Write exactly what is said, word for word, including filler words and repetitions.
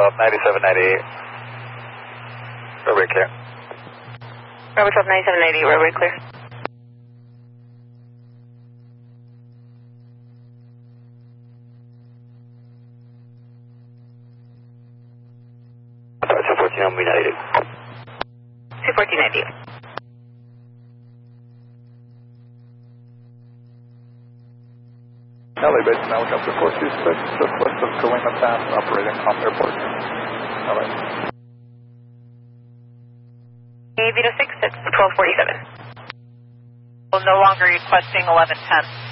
twelve, ninety-seven ninety-eight. Runway clear. Runway twelve, ninety-seven ninety-eight, runway clear. two fourteen, I'm ninety-eight. two fourteen ninety-eight. L A base now, welcome to four two six, just west of Galena Pass, operating off airport. L A. Vito six, it's twelve forty-seven. Well, no longer requesting eleven ten.